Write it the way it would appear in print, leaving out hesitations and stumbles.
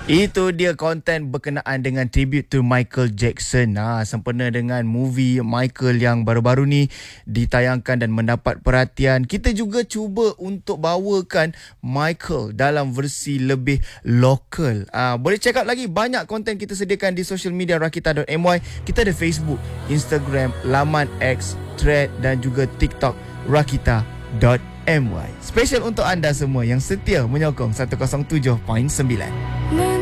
Itu dia konten berkenaan dengan tribute to Michael Jackson. Sempena dengan movie Michael yang baru-baru ni ditayangkan dan mendapat perhatian. Kita juga cuba untuk bawakan Michael dalam versi lebih lokal. Boleh check out lagi banyak konten kita sediakan di social media rakita.my. Kita ada Facebook, Instagram, laman X, Thread dan juga TikTok rakita.my. Special untuk anda semua yang setia menyokong 107.9.